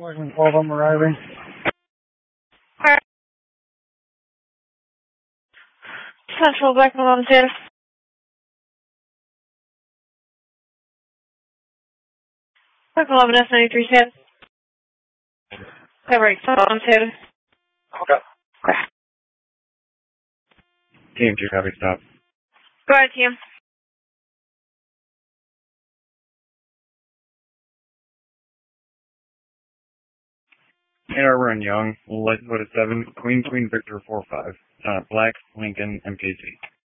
Wasn't 12 I'm arriving. Central Black and 10. Black 11 S9310. Okay, right, so on 10. Okay. Okay. Team 2, copy, stop. Go ahead, team. Ann Arbor and Young, Lightfoot at 7, Queen Victor 4-5. Black, Lincoln, MKZ.